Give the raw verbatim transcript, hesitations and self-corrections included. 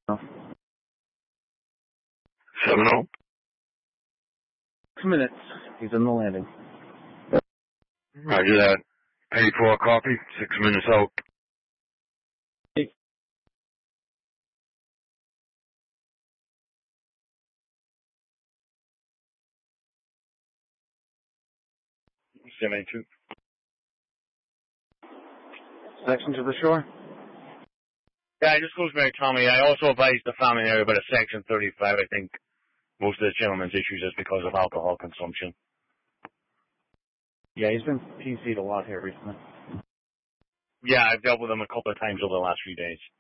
Seven oh. Two minutes. He's in the landing. Roger that. Eight four copy. Six minutes out. seventy-two. Section to the shore. Yeah, I just close back, Tommy. I also advised the farming area about a section thirty-five. I think most of the gentleman's issues is because of alcohol consumption. Yeah, he's been P C'd a lot here recently. Yeah, I've dealt with him a couple of times over the last few days.